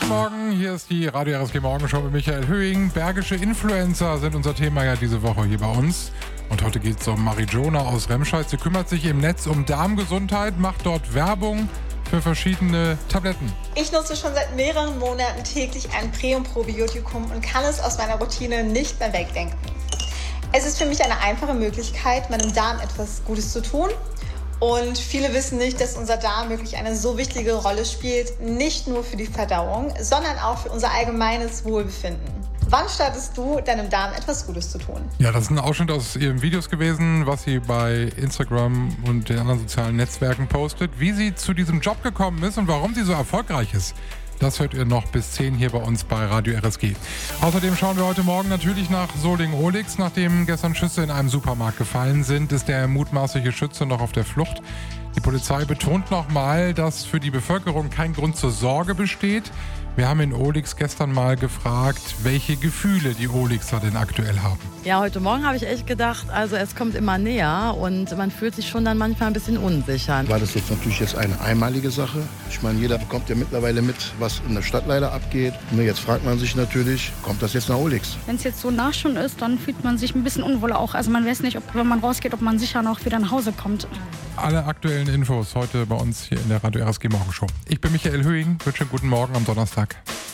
Morgen, hier ist die Radio RSG Morgenshow mit Michael Höhing. Bergische Influencer sind unser Thema ja diese Woche hier bei uns. Und heute geht es um Marijona aus Remscheid. Sie kümmert sich im Netz um Darmgesundheit, macht dort Werbung für verschiedene Tabletten. Ich nutze schon seit mehreren Monaten täglich ein Prä- und Probiotikum und kann es aus meiner Routine nicht mehr wegdenken. Es ist für mich eine einfache Möglichkeit, meinem Darm etwas Gutes zu tun. Und viele wissen nicht, dass unser Darm wirklich eine so wichtige Rolle spielt, nicht nur für die Verdauung, sondern auch für unser allgemeines Wohlbefinden. Wann startest du, deinem Darm etwas Gutes zu tun? Ja, das ist ein Ausschnitt aus ihren Videos gewesen, was sie bei Instagram und den anderen sozialen Netzwerken postet, wie sie zu diesem Job gekommen ist und warum sie so erfolgreich ist. Das hört ihr noch bis 10 hier bei uns bei Radio RSG. Außerdem schauen wir heute Morgen natürlich nach Solingen-Ohlix. Nachdem gestern Schüsse in einem Supermarkt gefallen sind, ist der mutmaßliche Schütze noch auf der Flucht. Die Polizei betont nochmal, dass für die Bevölkerung kein Grund zur Sorge besteht. Wir haben in Ohlix gestern mal gefragt, welche Gefühle die Ohlixer denn aktuell haben. Ja, heute Morgen habe ich echt gedacht, also es kommt immer näher und man fühlt sich schon dann manchmal ein bisschen unsicher. War das jetzt eine einmalige Sache? Ich meine, jeder bekommt ja mittlerweile mit, was in der Stadt leider abgeht. Und jetzt fragt man sich natürlich, kommt das jetzt nach Ohlix? Wenn es jetzt so nah schon ist, dann fühlt man sich ein bisschen unwohl auch. Also man weiß nicht, ob, wenn man rausgeht, ob man sicher noch wieder nach Hause kommt. Alle aktuellen Infos heute bei uns hier in der Radio RSG Morgenshow. Ich bin Michael Höhing, wünsche einen guten Morgen am Donnerstag.